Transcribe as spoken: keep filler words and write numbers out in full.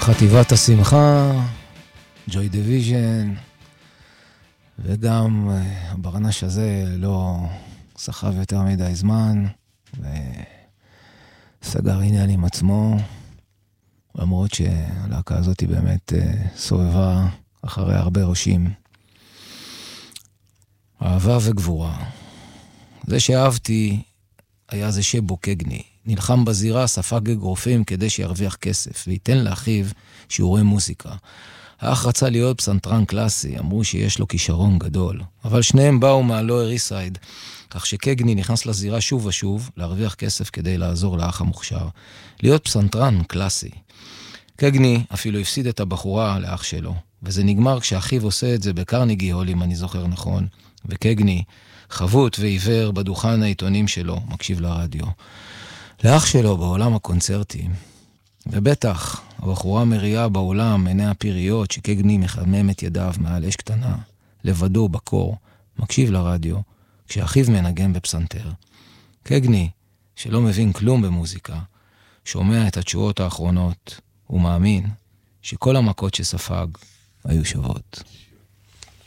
חטיבת השמחה, ג'וי דיוויז'ן, וגם הברנש הזה לא סחב יותר מדי זמן, וסגר עניין עם עצמו, למרות שהלהקה הזאת היא באמת סובבה אחרי הרבה ראשים. אהבה וגבורה. זה שאהבתי היה זה שבו קגני. נלחם בזירה, ספג אגרופים כדי שירוויח כסף, וייתן לאחיו שיעורי מוזיקה. האח רצה להיות פסנתרן קלאסי, אמרו שיש לו כישרון גדול. אבל שניהם באו מהלואר איסט-סייד, כך שקגני נכנס לזירה שוב ושוב, להרוויח כסף כדי לעזור לאח המוכשר. להיות פסנתרן קלאסי. קגני אפילו הפסיד את הבחורה לאח שלו, וזה נגמר כשאחיו עושה את זה בקרניגי הול, אם אני זוכר נכון. וקגני, חבוט ועיוור בדוכן העיתונים שלו, מקשיב לרדיו. לאח שלו בעולם הקונצרטים, ובטח הבחורה מריאה בעולם, עיני הפיריות, שקגני מחמם את ידיו מעל אש קטנה, לבדו בקור, מקשיב לרדיו, כשאחיו מנגן בפסנתר. קגני, שלא מבין כלום במוזיקה, שומע את התשואות האחרונות, ומאמין שכל המכות שספג היו שוות.